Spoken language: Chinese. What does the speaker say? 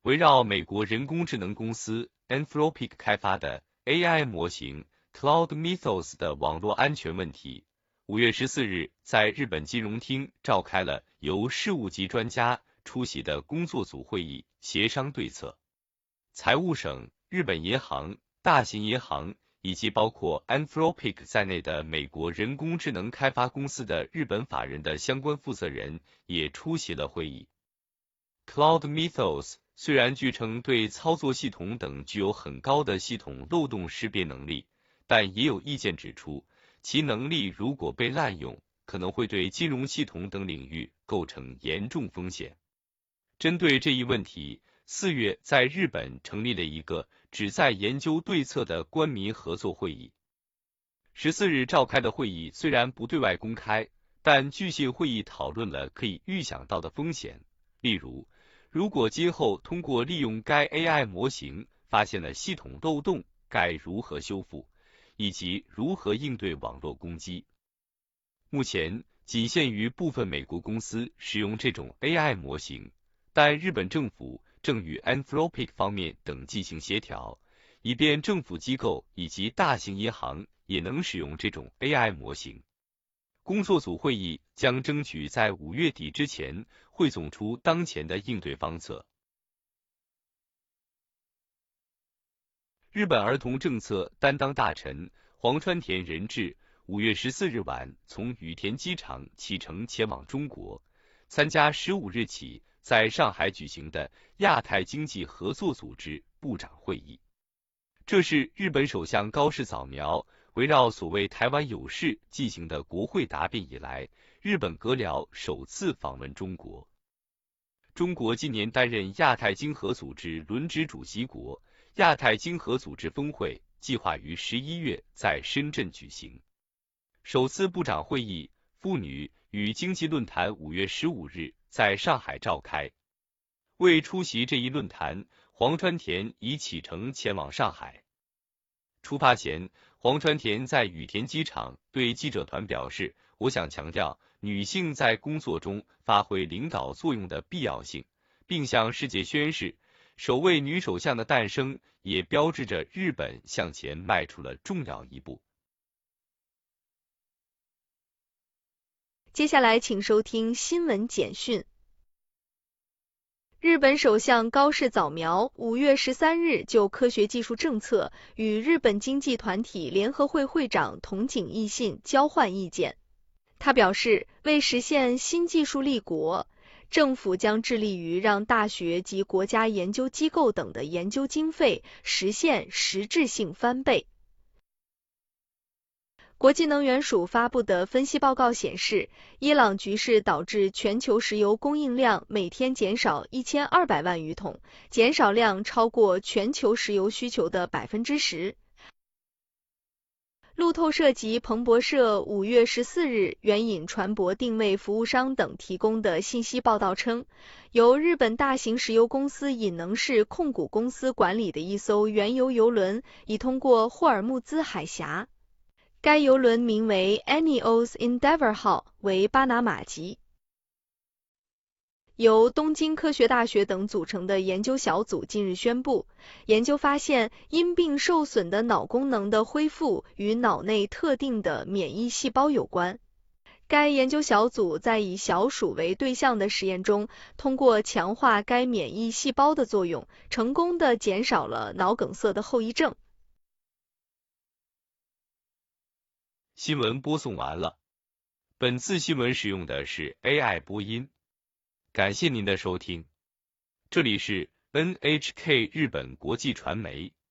围绕美国人工智能公司 Anthropic 开发的 AI 模型 Cloud Mythos 的网络安全问题，5月14日在日本金融厅召开了由事务级专家出席的工作组会议，协商对策。财务省、日本银行、大型银行以及包括 Anthropic 在内的美国人工智能开发公司的日本法人的相关负责人也出席了会议。Cloud Mythos 虽然据称对操作系统等具有很高的系统漏洞识别能力，但也有意见指出，其能力如果被滥用，可能会对金融系统等领域构成严重风险。针对这一问题，4月在日本成立了一个旨在研究对策的官民合作会议。14日召开的会议虽然不对外公开，但据信会议讨论了可以预想到的风险，例如，如果今后通过利用该 AI 模型发现了系统漏洞，该如何修复，以及如何应对网络攻击。目前仅限于部分美国公司使用这种 AI 模型，但日本政府正与 Anthropic 方面等进行协调，以便政府机构以及大型银行也能使用这种 AI 模型。工作组会议将争取在5月底之前汇总出当前的应对方策。日本儿童政策担当大臣黄川田仁志5月14日晚从羽田机场启程前往中国，参加15日起在上海举行的亚太经济合作组织部长会议。这是日本首相高市早苗围绕所谓台湾有事进行的国会答辩以来，日本阁僚首次访问中国。中国今年担任亚太经合组织轮值主席国，亚太经合组织峰会计划于11月在深圳举行。首次部长会议妇女与经济论坛5月15日在上海召开。为出席这一论坛，黄川田已启程前往上海。出发前，黄川田在羽田机场对记者团表示，我想强调女性在工作中发挥领导作用的必要性，并向世界宣示，首位女首相的诞生也标志着日本向前迈出了重要一步。 接下来请收听新闻简讯。日本首相高市早苗5月13日就科学技术政策与日本经济团体联合会会长筒井义信交换意见。他表示，为实现新技术立国，政府将致力于让大学及国家研究机构等的研究经费实现实质性翻倍。国际能源署发布的分析报告显示，伊朗局势导致全球石油供应量每天减少1200万余桶，减少量超过全球石油需求的 10%。路透社及彭博社5月14日援引船舶定位服务商等提供的信息报道称，由日本大型石油公司引能氏控股公司管理的一艘原油油轮已通过霍尔木兹海峡。该油轮名为 Enios Endeavour 号，为巴拿马籍。由东京科学大学等组成的研究小组近日宣布，研究发现因病受损的脑功能的恢复与脑内特定的免疫细胞有关。该研究小组在以小鼠为对象的实验中，通过强化该免疫细胞的作用，成功地减少了脑梗塞的后遗症。 新闻播送完了。本次新闻使用的是 AI 播音，感谢您的收听。这里是 NHK 日本国际传媒。